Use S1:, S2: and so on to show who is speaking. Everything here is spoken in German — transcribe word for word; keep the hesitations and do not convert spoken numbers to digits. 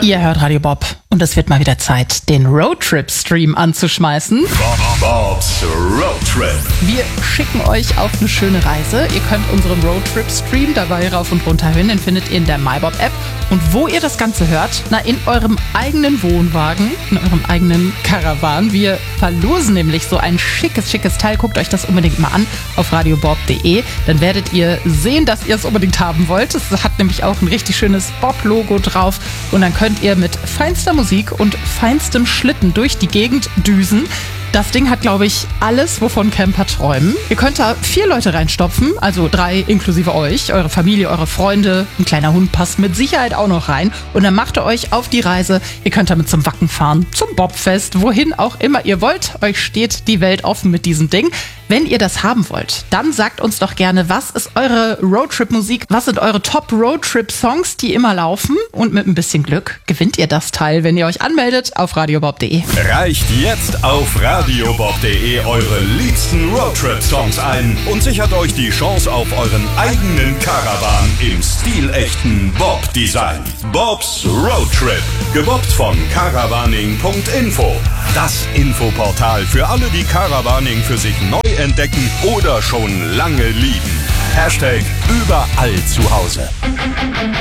S1: Ihr hört Radio Bob und es wird mal wieder Zeit, den Roadtrip-Stream anzuschmeißen.
S2: Bob, Bob's Roadtrip.
S1: Wir schicken euch auf eine schöne Reise. Ihr könnt unseren Roadtrip-Stream dabei rauf und runter hören. Den findet ihr in der MyBob-App. Und wo ihr das Ganze hört? Na, in eurem eigenen Wohnwagen, in eurem eigenen Karawan. Wir verlosen nämlich so ein schickes, schickes Teil. Guckt euch das unbedingt mal an auf radiobob punkt de. Dann werdet ihr sehen, dass ihr es unbedingt haben wollt. Es hat nämlich auch ein richtig schönes Bob-Logo drauf. Und dann könnt ihr mit feinster Musik und feinstem Schlitten durch die Gegend düsen. Das Ding hat, glaube ich, alles, wovon Camper träumen. Ihr könnt da vier Leute reinstopfen, also drei inklusive euch, eure Familie, eure Freunde. Ein kleiner Hund passt mit Sicherheit auch noch rein. Und dann macht ihr euch auf die Reise. Ihr könnt damit zum Wacken fahren, zum Bobfest, wohin auch immer ihr wollt. Euch steht die Welt offen mit diesem Ding. Wenn ihr das haben wollt, dann sagt uns doch gerne, was ist eure Roadtrip-Musik? Was sind eure Top-Roadtrip-Songs, die immer laufen? Und mit ein bisschen Glück gewinnt ihr das Teil, wenn ihr euch anmeldet auf radiobob punkt de.
S2: Reicht jetzt auf radiobob punkt de eure liebsten Roadtrip-Songs ein und sichert euch die Chance auf euren eigenen Caravan im stilechten Bob-Design. Bob's Roadtrip, gebobbt von caravaning punkt info. Das Infoportal für alle, die Caravaning für sich neu entdecken oder schon lange lieben. Hashtag überall zu Hause.